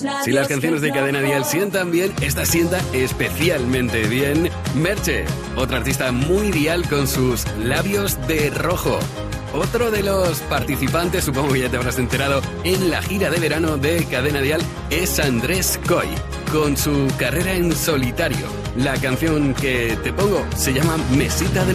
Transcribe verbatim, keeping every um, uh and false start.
Si las canciones de Cadena Dial sientan bien, esta sienta especialmente bien. Merche, otra artista muy dial con sus labios de rojo. Otro de los participantes, supongo que ya te habrás enterado, en la gira de verano de Cadena Dial es Andrés Coy, con su carrera en solitario. La canción que te pongo se llama Mesita de